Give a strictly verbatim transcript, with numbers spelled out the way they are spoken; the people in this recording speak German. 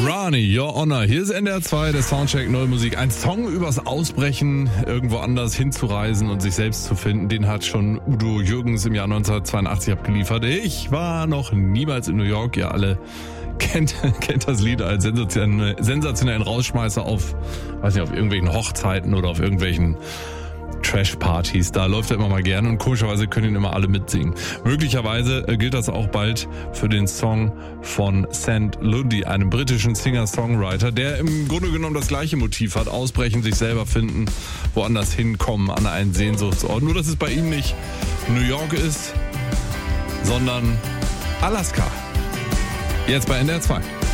Rani, Your Honor. Hier ist N D R zwei, der Soundcheck Neue Musik. Ein Song übers Ausbrechen, irgendwo anders hinzureisen und sich selbst zu finden, den hat schon Udo Jürgens im Jahr neunzehnhundertzweiundachtzig abgeliefert. Ich war noch niemals in New York. Ihr alle kennt, kennt das Lied als sensationellen, sensationellen Rausschmeißer auf, weiß nicht, auf irgendwelchen Hochzeiten oder auf irgendwelchen Trash-Partys, da läuft er immer mal gerne und komischerweise können ihn immer alle mitsingen. Möglicherweise gilt das auch bald für den Song von St. Lundy, einem britischen Singer-Songwriter, der im Grunde genommen das gleiche Motiv hat: Ausbrechen, sich selber finden, woanders hinkommen, an einen Sehnsuchtsort. Nur, dass es bei ihm nicht New York ist, sondern Alaska. Jetzt bei N D R zwei.